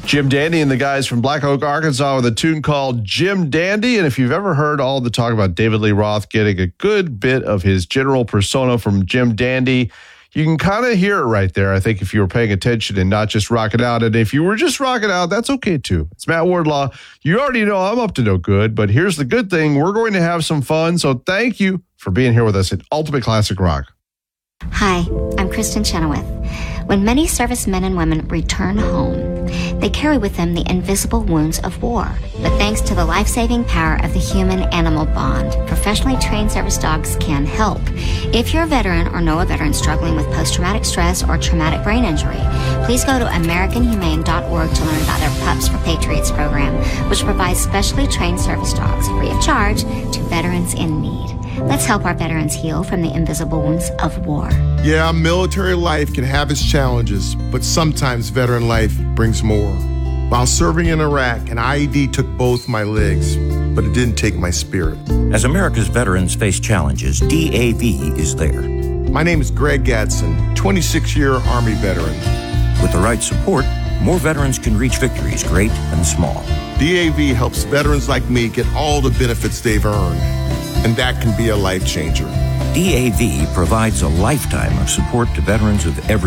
Jim Dandy and the guys from Black Oak, Arkansas with a tune called Jim Dandy. And if you've ever heard all the talk about David Lee Roth getting a good bit of his general persona from Jim Dandy, you can kind of hear it right there, I think, if you were paying attention and not just rocking out. And if you were just rocking out, that's okay, too. It's Matt Wardlaw. You already know I'm up to no good, but here's the good thing. We're going to have some fun, so thank you for being here with us at Ultimate Classic Rock. Hi, I'm Kristen Chenoweth. When many servicemen and women return home, they carry with them the invisible wounds of war. But thanks to the life-saving power of the human-animal bond, professionally trained service dogs can help. If you're a veteran or know a veteran struggling with post-traumatic stress or traumatic brain injury, please go to AmericanHumane.org to learn about their Pups for Patriots program, which provides specially trained service dogs free of charge to veterans in need. Let's help our veterans heal from the invisible wounds of war. Yeah, military life can have its challenges, but sometimes veteran life brings more. While serving in Iraq, an IED took both my legs, but it didn't take my spirit. As America's veterans face challenges, DAV is there. My name is Greg Gadsden, 26-year Army veteran. With the right support, more veterans can reach victories, great and small. DAV helps veterans like me get all the benefits they've earned, and that can be a life changer. DAV provides a lifetime of support to veterans of every